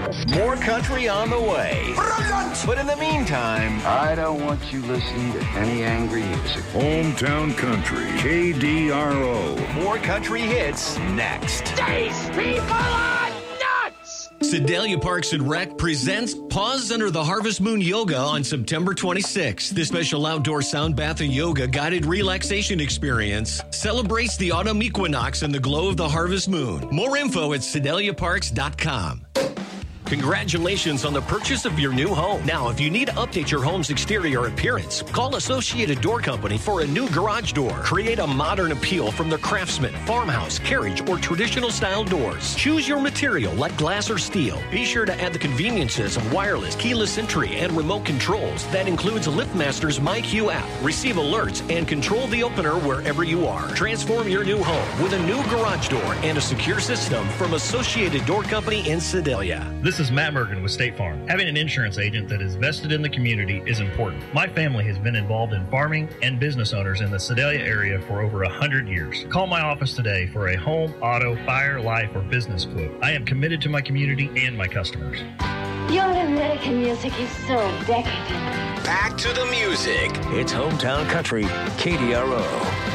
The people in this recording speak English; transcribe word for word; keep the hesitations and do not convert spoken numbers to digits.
More country on the way. Brilliant! But in the meantime, I don't want you listening to any angry music. Hometown Country, K D R O. More country hits next. These people are nuts! Sedalia Parks and Rec presents Pause Under the Harvest Moon Yoga on September twenty-sixth. This special outdoor sound bath and yoga guided relaxation experience celebrates the autumn equinox and the glow of the harvest moon. More info at sedalia parks dot com. Congratulations on the purchase of your new home. Now, if you need to update your home's exterior appearance, call Associated Door Company for a new garage door. Create a modern appeal from their Craftsman, farmhouse, carriage, or traditional style doors. Choose your material like glass or steel. Be sure to add the conveniences of wireless, keyless entry, and remote controls. That includes LiftMaster's MyQ app. Receive alerts and control the opener wherever you are. Transform your new home with a new garage door and a secure system from Associated Door Company in Sedalia. This is Matt Mergen with State Farm. Having an insurance agent that is vested in the community is important. My family has been involved in farming and business owners in the Sedalia area for over one hundred years. Call my office today for a home, auto, fire, life, or business quote. I am committed to my community and my customers. Your American music is so decadent. Back to the music. It's Hometown Country, K D R O.